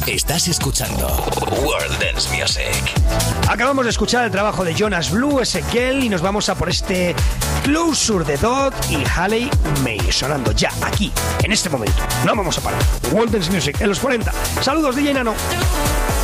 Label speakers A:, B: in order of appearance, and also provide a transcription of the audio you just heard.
A: Estás escuchando World Dance Music.
B: Acabamos de escuchar el trabajo de Jonas Blue, Ezequiel, y nos vamos a por este Closer de Dot y Haley May, sonando ya aquí, en este momento. No vamos a parar. World Dance Music en los 40. Saludos, DJ Nano.